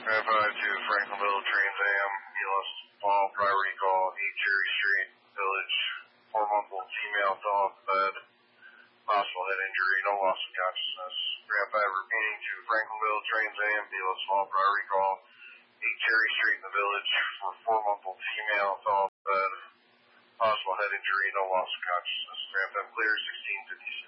5 to Franklinville, Trans Am, ELS fall, priority call, 8 Cherry Street, Village, 4-month-old female fell off the bed, possible head injury, no loss of consciousness. Ramp 5 repeating to Franklinville, Trans Am, ELS fall, priority call, 8 Cherry Street in the Village, for 4-month-old female fell off the bed, possible head injury, no loss of consciousness. Ramp 5 clear, 1656.